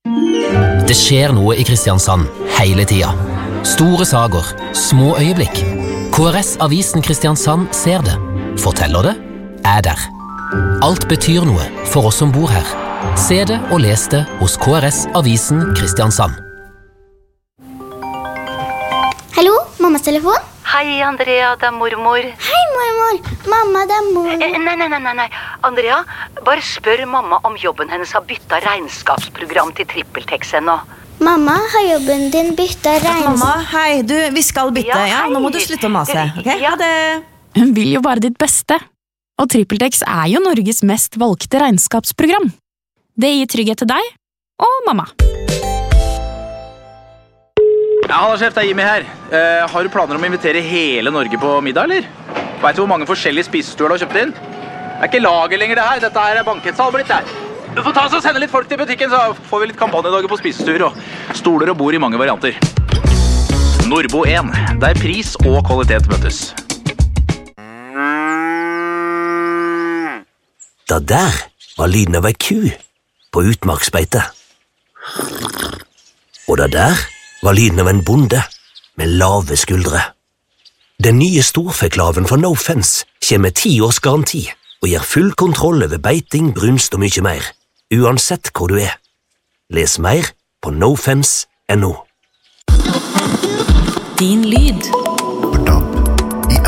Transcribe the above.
Det skjer noe i Kristiansand hele tiden. Store sager, små øyeblikk. KRS-avisen Kristiansand ser det, forteller det, der. Alt betyr noe for oss som bor her. Se det og les det hos KRS-avisen Kristiansand. Hallo, mammas telefon? Hei, Andrea, det mormor. Hei, mormor. Mamma, det mormor. Nei. Andrea, bare spør mamma om jobben hennes har byttet regnskapsprogram til TrippelTex ennå. Mamma, har jobben din byttet Mamma, hei, vi skal bytte, ja, nå må du slutte å mase, ok? Ja. Ha det. Hun vil jo bare ditt beste. Og TrippelTex jo Norges mest valgte regnskapsprogram. Det gir trygghet til deg og mamma. Ja, hallo sjef, det Jimmy her. Har du planer om å invitere hele Norge på middag, eller? Vet du hvor mange forskjellige spisestuer du har kjøpt inn? Det ikke lager lenger det her, dette her bankettsal blitt der. Du får ta oss og sende litt folk til butikken, så får vi litt kampanjedager på spisestuer og stoler og bord i mange varianter. Nordbo 1, der pris og kvalitet møtes. Da der var lyden av ei ku på utmarksbeite. Og da der var lyden av en bonde med lave skuldre. Den nye storfeklaven fra No Fence kommer med 10 års garanti og gir full kontroll over beiting, brunst og mye mer, uansett hvor du Les mer på nofence.no. Din lyd.